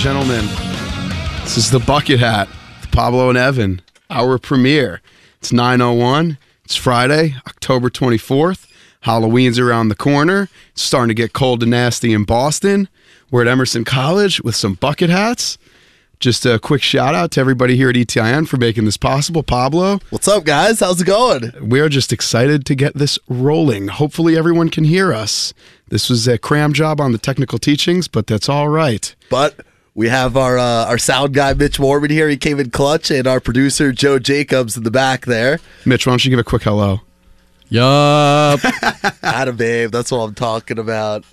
gentlemen, this is the Bucket Hat with Pablo and Evan, our premiere. It's 9:01. It's Friday, October 24th. Halloween's around the corner. It's starting to get cold and nasty in Boston. We're at Emerson College with some bucket hats. Just a quick shout out to everybody here at ETIN for making this possible. Pablo. What's up, guys? How's it going? We are just excited to get this rolling. Hopefully everyone can hear us. This was a cram job on the technical teachings, but that's all right. But we have our sound guy, Mitch Mormon, here. He came in clutch, and our producer, Joe Jacobs, in the back there. Mitch, why don't you give a quick hello? Yup. Atta babe, that's what I'm talking about.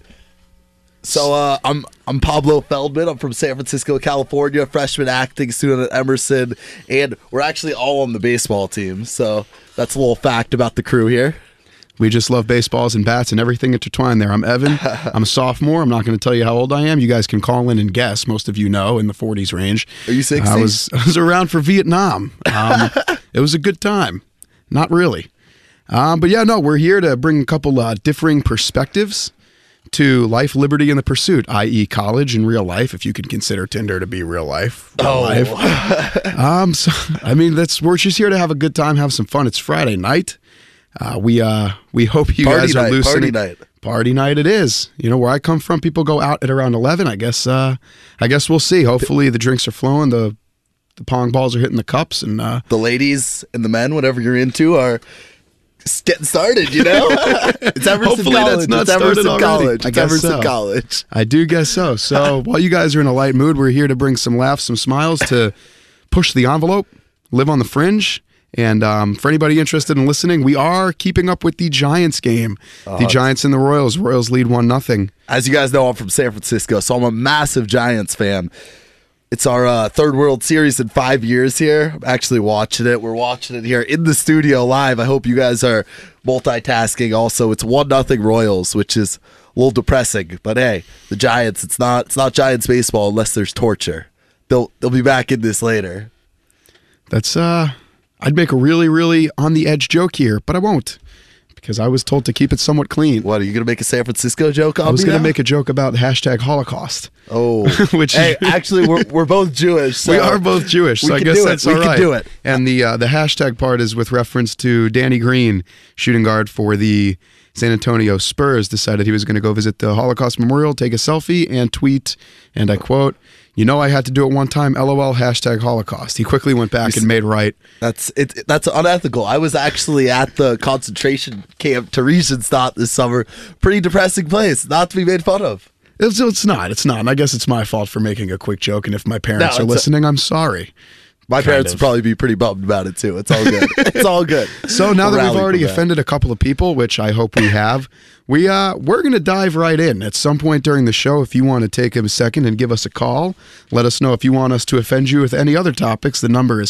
So I'm Pablo Feldman. I'm from San Francisco, California, freshman acting student at Emerson, and we're actually all on the baseball team. So that's a little fact about the crew here. We just love baseballs and bats and everything intertwined there. I'm Evan. I'm a sophomore. I'm not going to tell you how old I am. You guys can call in and guess. Most of you know, in the 40s range. Are you 60? I was around for Vietnam. It was a good time. Not really. But yeah, no, we're here to bring a couple differing perspectives to life, liberty, and the pursuit, i.e. college and real life, if you could consider Tinder to be real life. Life. So, I mean, we're just here to have a good time, have some fun. It's Friday night. We hope you guys are loosening. Party night it is. You know, where I come from, people go out at around 11. I guess we'll see. Hopefully the drinks are flowing, the pong balls are hitting the cups, and the ladies and the men, whatever you're into, are just getting started, you know? It's Emerson hopefully College. That's not it's started Emerson already. College. I It's guess Emerson so. College. I do guess so. So while you guys are in a light mood, we're here to bring some laughs, some smiles, to push the envelope, live on the fringe. And for anybody interested in listening, we are keeping up with the Giants game. The Giants and the Royals. Royals lead 1-0. As you guys know, I'm from San Francisco, so I'm a massive Giants fan. It's our third World Series in 5 years here. I'm actually watching it. We're watching it here in the studio live. I hope you guys are multitasking also. It's 1-0 Royals, which is a little depressing. But hey, the Giants, it's not Giants baseball unless there's torture. They'll be back in this later. That's I'd make a really, really on the edge joke here, but I won't, because I was told to keep it somewhat clean. What, are you going to make a San Francisco joke on me? I was going to now? make a joke about hashtag Holocaust. Oh. Which hey, actually, we're both Jewish. So we are both Jewish, so I guess that's all right. We can do it. And the hashtag part is with reference to Danny Green, shooting guard for the San Antonio Spurs, decided he was going to go visit the Holocaust Memorial, take a selfie, and tweet, and I quote, "You know I had to do it one time, LOL, hashtag Holocaust." He quickly went back and made right. That's unethical. I was actually at the concentration camp Theresienstadt this summer. Pretty depressing place, not to be made fun of. It's not. And I guess it's my fault for making a quick joke, and if my parents are listening, I'm sorry. My parents would probably be pretty bummed about it, too. It's all good. It's all good. So now that we've already offended a couple of people, which I hope we have, we're going to dive right in. At some point during the show, if you want to take a second and give us a call, let us know if you want us to offend you with any other topics. The number is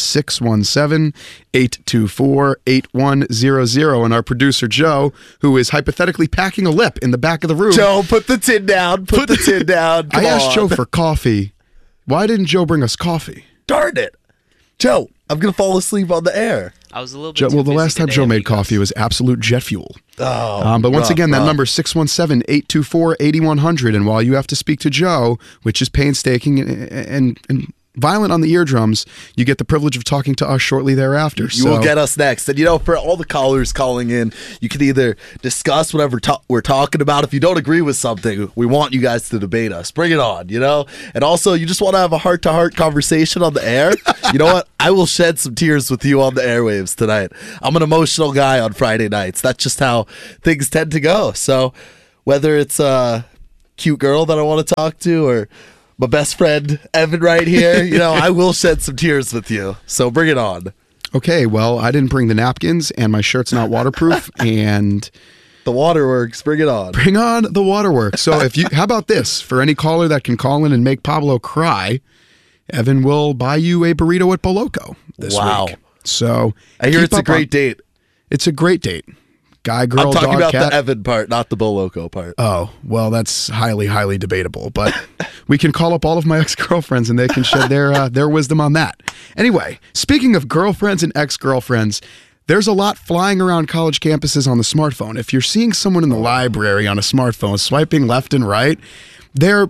617-824-8100. And our producer, Joe, who is hypothetically packing a lip in the back of the room. Joe, put the tin down. Put the tin down. I asked Joe for coffee. Why didn't Joe bring us coffee? Darn it. Joe, I'm going to fall asleep on the air. I was a little bit Well, the last time Joe made coffee was absolute jet fuel. But once again, that number is 617-824-8100. And while you have to speak to Joe, which is painstaking and violent on the eardrums, you get the privilege of talking to us shortly thereafter. You will get us next. And, for all the callers calling in, you can either discuss whatever we're talking about. If you don't agree with something, we want you guys to debate us. Bring it on, And also, you just want to have a heart-to-heart conversation on the air. You know what? I will shed some tears with you on the airwaves tonight. I'm an emotional guy on Friday nights. That's just how things tend to go. So whether it's a cute girl that I want to talk to or my best friend, Evan, right here, I will shed some tears with you. So bring it on. Okay, well, I didn't bring the napkins, and my shirt's not waterproof, and the waterworks. Bring it on. Bring on the waterworks. So how about this? For any caller that can call in and make Pablo cry, Evan will buy you a burrito at Boloco this week. So I hear it's a great date. It's a great date. Guy, girl, I'm talking dog, about cat. the Evan part, not the Boloco part. Oh, well, that's highly, highly debatable. But we can call up all of my ex-girlfriends and they can shed their wisdom on that. Anyway, speaking of girlfriends and ex-girlfriends, there's a lot flying around college campuses on the smartphone. If you're seeing someone in the library on a smartphone swiping left and right, they're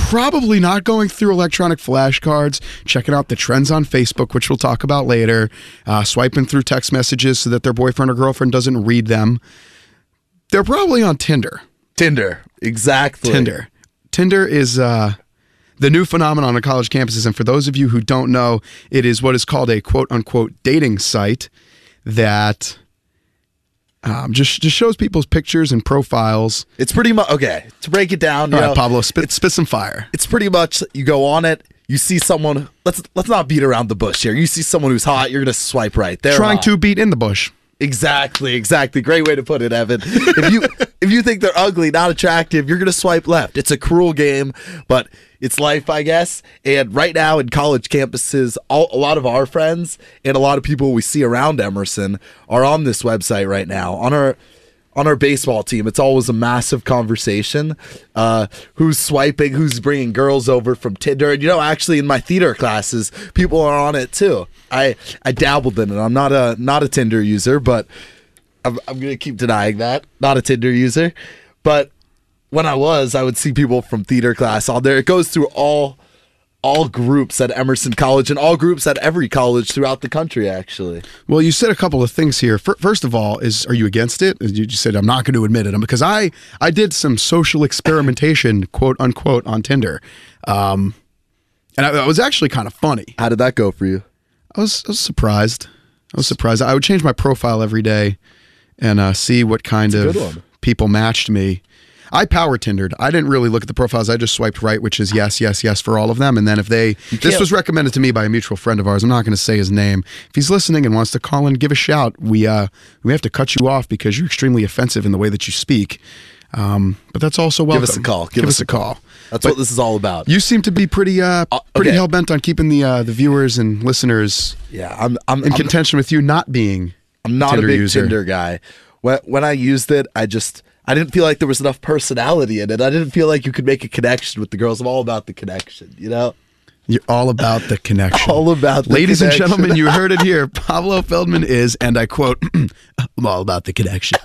probably not going through electronic flashcards, checking out the trends on Facebook, which we'll talk about later, swiping through text messages so that their boyfriend or girlfriend doesn't read them. They're probably on Tinder. Tinder, exactly. Tinder is the new phenomenon on college campuses, and for those of you who don't know, it is what is called a quote-unquote dating site that just shows people's pictures and profiles. It's pretty much, okay, to break it down. All right, Pablo, spit some fire. It's pretty much, you go on it, you see someone, let's not beat around the bush here. You see someone who's hot, you're going to swipe right. They're Trying hot. to beat in the bush. Exactly. Great way to put it, Evan. If you think they're ugly, not attractive, you're going to swipe left. It's a cruel game, but it's life, I guess. And right now in college campuses, a lot of our friends and a lot of people we see around Emerson are on this website right now. On our baseball team, it's always a massive conversation. Who's swiping, who's bringing girls over from Tinder. And, actually in my theater classes, people are on it too. I dabbled in it. I'm not a Tinder user, but I'm going to keep denying that. Not a Tinder user. But when I would see people from theater class on there. It goes through all groups at Emerson College and all groups at every college throughout the country, actually. Well, you said a couple of things here. First of all, are you against it? You just said, I'm not going to admit it. Because I did some social experimentation, quote unquote, on Tinder. And it was actually kind of funny. How did that go for you? I was surprised. I would change my profile every day and see what kind of people matched me. I power Tindered. I didn't really look at the profiles. I just swiped right, which is yes, yes, yes for all of them. And then if this was recommended to me by a mutual friend of ours. I'm not going to say his name. If he's listening and wants to call in, give a shout. We have to cut you off because you're extremely offensive in the way that you speak. But that's also welcome. Give us a call. Give us a call. That's what this is all about. You seem to be pretty hell bent on keeping the viewers and listeners. Yeah, I'm in contention with you not being. I'm not Tinder a big user. Tinder guy. When I used it, I didn't feel like there was enough personality in it. I didn't feel like you could make a connection with the girls. I'm all about the connection, You're all about the connection. All about the Ladies connection. and gentlemen, you heard it here. Pablo Feldman is, and I quote, I'm all about the connection.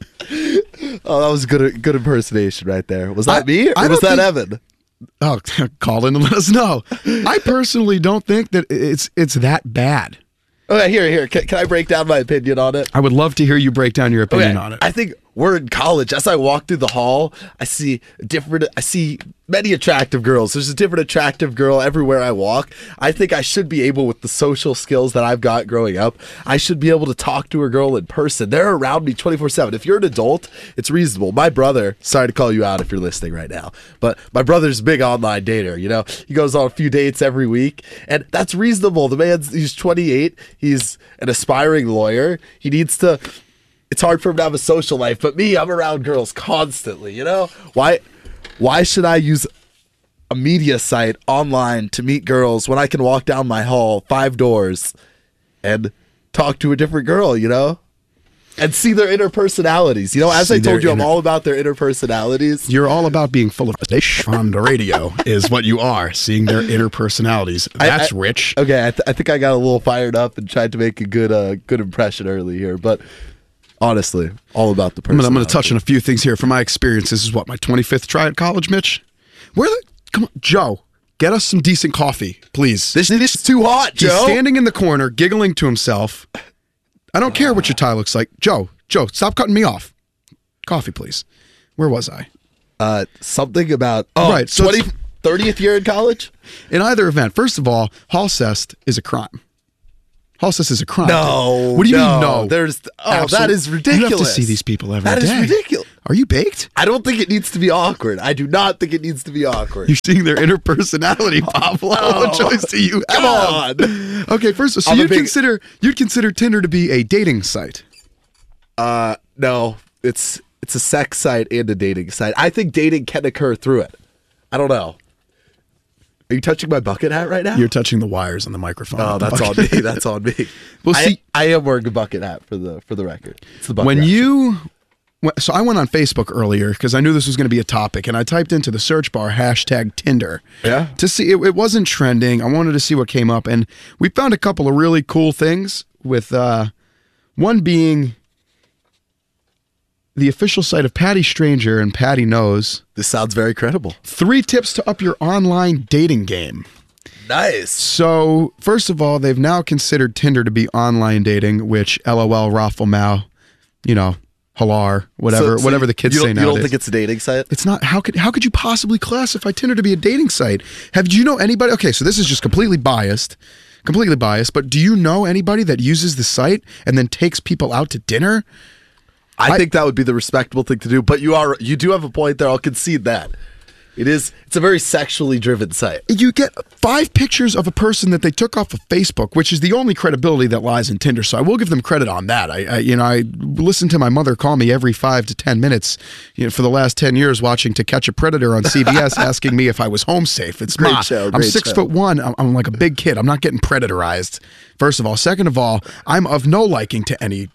Oh, that was a good impersonation right there. Was that me or was that Evan? Oh, call in and let us know. I personally don't think that it's that bad. Okay, here. Can I break down my opinion on it? I would love to hear you break down your opinion on it. I think we're in college. As I walk through the hall, I see many attractive girls. There's a different attractive girl everywhere I walk. I think I should be able, with the social skills that I've got growing up, I should be able to talk to a girl in person. They're around me 24/7. If you're an adult, it's reasonable. My brother, sorry to call you out if you're listening right now, but my brother's a big online dater. He goes on a few dates every week, and that's reasonable. He's 28. He's an aspiring lawyer. It's hard for him to have a social life, but me, I'm around girls constantly, Why should I use a media site online to meet girls when I can walk down my hall 5 doors and talk to a different girl, and see their inner personalities? As I told you, I'm all about their inner personalities. You're all about being full of on the radio is what you are, seeing their inner personalities. That's rich. Okay, I think I got a little fired up and tried to make a good impression early here, but honestly, all about the personality. I'm going to touch on a few things here from my experience. This is my 25th try at college, Mitch. Come on, Joe, get us some decent coffee, please. This is too hot, Joe. He's standing in the corner, giggling to himself. I don't care what your tie looks like. Joe, stop cutting me off. Coffee, please. Where was I? Something about right, so 30th year in college? In either event, first of all, Halcest is a crime. Halcest is a crime. No. What do you mean no? That is ridiculous. You have to see these people every day. That is ridiculous. Are you baked? I don't think it needs to be awkward. I do not think it needs to be awkward. You're seeing their inner personality, Pablo. What choice do you have? Come on. Okay, first, so you'd consider Tinder to be a dating site? No. It's a sex site and a dating site. I think dating can occur through it. I don't know. Are you touching my bucket hat right now? You're touching the wires on the microphone. Oh, that's on me. That's on me. Well, see, I am wearing a bucket hat for the record. It's the bucket when hat. So I went on Facebook earlier because I knew this was going to be a topic, and I typed into the search bar #Tinder. Yeah. To see it wasn't trending. I wanted to see what came up, and we found a couple of really cool things. With one being the official site of Patty Stranger, and Patty knows. This sounds very credible. 3 tips to up your online dating game. Nice. So, first of all, they've now considered Tinder to be online dating, which LOL, Raffle Mao, Halar, whatever the kids say nowadays. You don't think it's a dating site? It's not. How could you possibly classify Tinder to be a dating site? Do you know anybody? Okay, so this is just completely biased, but do you know anybody that uses the site and then takes people out to dinner? I think that would be the respectable thing to do, but you do have a point there. I'll concede that. It's a very sexually driven site. You get 5 pictures of a person that they took off of Facebook, which is the only credibility that lies in Tinder. So I will give them credit on that. I listened to my mother call me every 5 to 10 minutes, for the last 10 years, watching To Catch a Predator on CBS, asking me if I was home safe. It's great not. show. I'm 6'1". I'm like a big kid. I'm not getting predatorized. First of all, second of all, I'm of no liking to any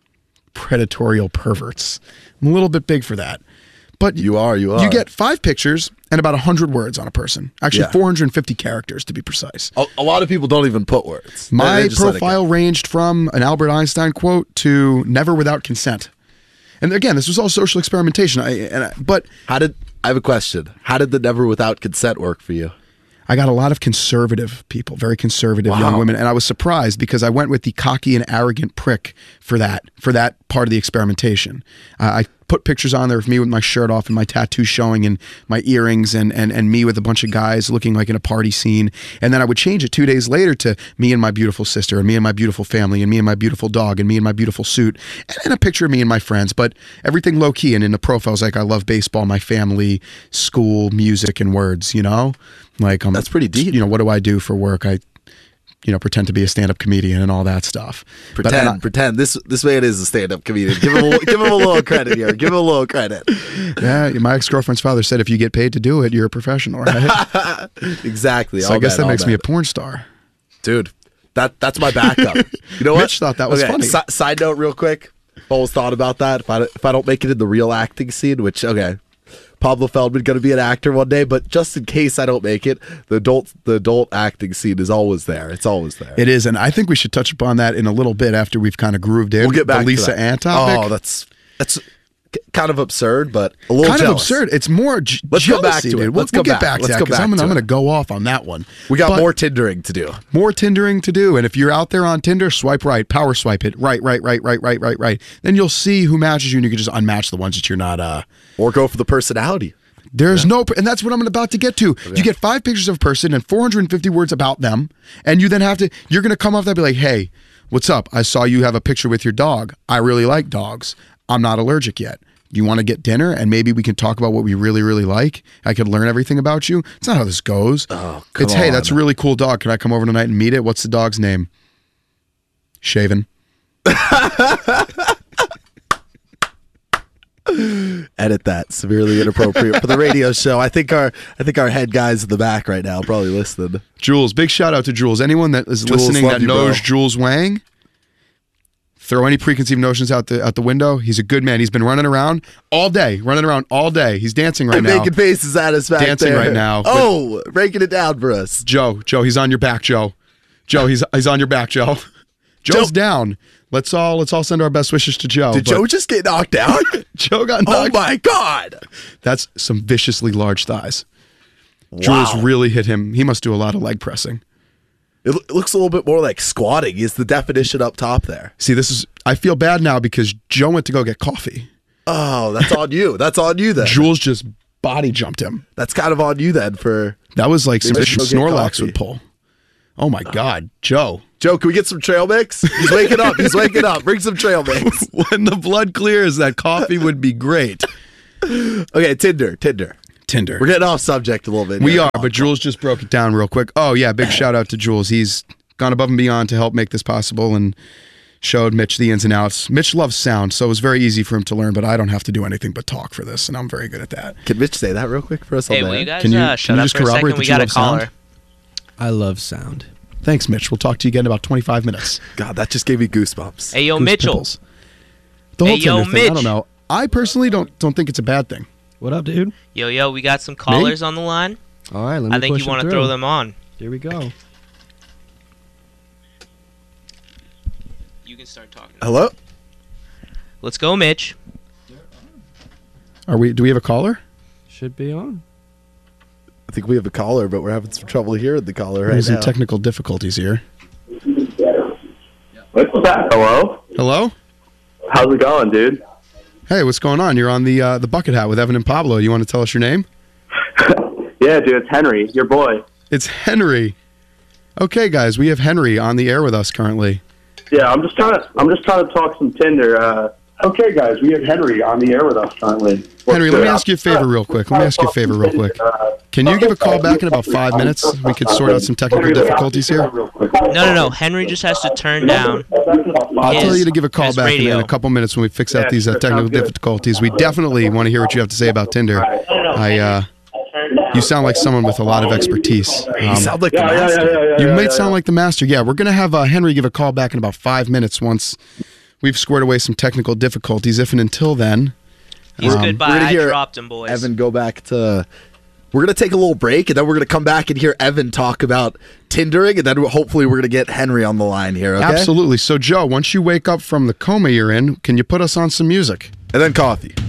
predatorial perverts. I'm a little bit big for that. But you are. You get 5 pictures and about 100 words on a person. Actually, 450 characters to be precise. A lot of people don't even put words. My profile ranged from an Albert Einstein quote to never without consent. And again, this was all social experimentation. But I have a question. How did the never without consent work for you? I got a lot of conservative people, very conservative young women, and I was surprised because I went with the cocky and arrogant prick for that part of the experimentation. I put pictures on there of me with my shirt off and my tattoos showing and my earrings and me with a bunch of guys looking like in a party scene. And then I would change it 2 days later to me and my beautiful sister and me and my beautiful family and me and my beautiful dog and me and my beautiful suit and a picture of me and my friends, but everything low key. And in the profiles, like I love baseball, my family, school, music, and words, Like that's pretty deep. What do I do for work? I pretend to be a stand-up comedian and all that stuff. Pretend. This man is a stand-up comedian. Give him a little credit here. Give him a little credit. Yeah, my ex-girlfriend's father said if you get paid to do it, you're a professional, right? Exactly. So I guess that makes me a porn star. Dude, that's my backup. You know what? Mitch thought that was funny. Side note real quick. I've always thought about that. If I don't make it in the real acting scene, which, Pablo Feldman going to be an actor one day, but just in case I don't make it, the adult acting scene is always there. It's always there. It is, and I think we should touch upon that in a little bit after we've kind of grooved in. We'll get back the Lisa to that. Ann topic. Oh, that's kind of absurd, but a little kind jealous. of absurd. It's more Let's go back to dude. it. We'll get back to that because I'm going to go off on that one. We got more Tindering to do. More Tindering to do, and if you're out there on Tinder, swipe right, power swipe it, right. Then you'll see who matches you, and you can just unmatch the ones that you're not. Or go for the personality. There's and that's what I'm about to get to. Okay. You get 5 pictures of a person and 450 words about them, and you then you're going to come off that and be like, hey, what's up? I saw you have a picture with your dog. I really like dogs. I'm not allergic yet. You want to get dinner and maybe we can talk about what we really, really like? I could learn everything about you. It's not how this goes. Oh, it's, hey, that's a really cool dog. Can I come over tonight and meet it? What's the dog's name? Shaven. Edit that. Severely inappropriate for the radio show. I think our head guys in the back right now probably listening. Jules, big shout out to Jules. Anyone that is listening that knows Jules Wang, throw any preconceived notions out the window. He's a good man. He's been running around all day. He's dancing right now. Making faces at us back dancing there. Right now. Oh, breaking it down for us. Joe, he's on your back, Joe. He's on your back, Joe. Joe's down. Let's all send our best wishes to Joe. Did Joe just get knocked out? Joe got knocked. Oh my God. That's some viciously large thighs. Wow. Jules really hit him. He must do a lot of leg pressing. It looks a little bit more like squatting is the definition up top there. See, I feel bad now because Joe went to go get coffee. Oh, that's on you. That's on you then. Jules just body jumped him. That's kind of on you then that was like some Snorlax would pull. Oh my God, Joe. Joe, can we get some trail mix? He's waking up. Bring some trail mix. When the blood clears, that coffee would be great. Okay, Tinder. We're getting off subject a little bit. We are, but Jules just broke it down real quick. Oh yeah, big shout out to Jules. He's gone above and beyond to help make this possible and showed Mitch the ins and outs. Mitch loves sound, so it was very easy for him to learn, but I don't have to do anything but talk for this, and I'm very good at that. Can Mitch say that real quick for us? Hey, will you guys shut up for a second? We got a caller. Sound? I love sound. Thanks, Mitch. We'll talk to you again in about 25 minutes. God, that just gave me goosebumps. Hey, yo, Mitchell. Pimples. The whole Tinder thing, Mitch. I don't know. I personally don't think it's a bad thing. What up, dude? Yo, we got some callers on the line. All right, let me I think you want to throw them on. Here we go. You can start talking. Hello? Let's go, Mitch. Do we have a caller? Should be on. I think we have a caller, but we're having some trouble hearing the caller We're right having now. some technical difficulties here. What's that? Hello? Hello? How's it going, dude? Hey, what's going on? You're on the Bucket Hat with Evan and Pablo. You want to tell us your name? Yeah, dude, it's Henry, your boy. It's Henry. Okay, guys, we have Henry on the air with us currently. Yeah, I'm just trying to talk some Tinder. Okay, guys, we have Henry on the air with us currently. Henry, let me ask you a favor real quick. Can you give a call back in about 5 minutes? We could sort out some technical difficulties here. No. Henry just has to turn down. I'll tell you to give a call his back in radio. a couple minutes when we fix out these technical difficulties. We definitely want to hear what you have to say about Tinder. You sound like someone with a lot of expertise. You sound like the master. You might sound like the master. Yeah, we're going to have Henry give a call back in about 5 minutes once we've squared away some technical difficulties. If and until then, He's we're goodbye. gonna I hear dropped him, boys. Evan go back to... We're going to take a little break, and then we're going to come back and hear Evan talk about Tindering, and then hopefully we're going to get Henry on the line here, okay? absolutely. So, Joe, once you wake up from the coma you're in, can you put us on some music? And then coffee.